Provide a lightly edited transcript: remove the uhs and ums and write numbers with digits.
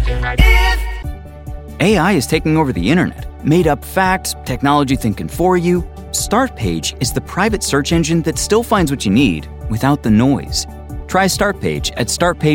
AI is taking over the internet. Made up facts, technology thinking for you. Startpage is the private search engine that still finds what you need without the noise. Try Startpage at startpage.